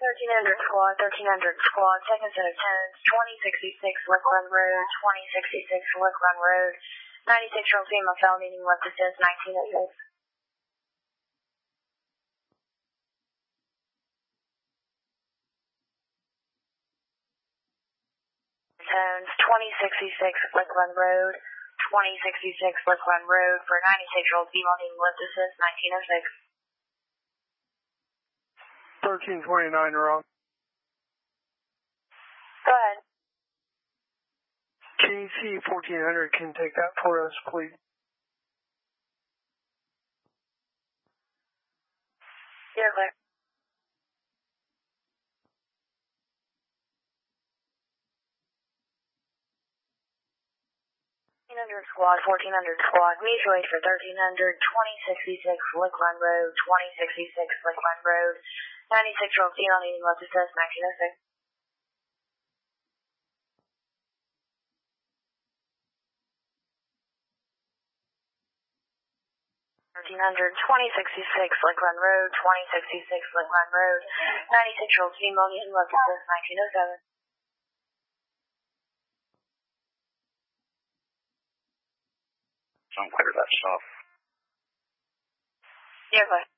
1300 squad, 1300 squad, second set of 10s, 2066 Lick Run Road, 2066 Lick Run Road, 96-year-old female fell needing left assist, 1906. 2066 Lick Run Road, 2066 Lick Run Road for 96-year-old female needing lift assist, 1906. 1329 wrong. Go ahead. KC 1400 can take that for us, please. You're clear. 1400 squad, 1400 squad, mutual aid for 1300, 2066 Lick Run Road, 2066 Lick Run Road, 96-year-old female needing lift assist, 1906. $1,300, 2066 Lick Run Road, 2066 Lick Run Road, 96-year-old female needing lift assist, 1907. Don't clear that stuff. You're clear.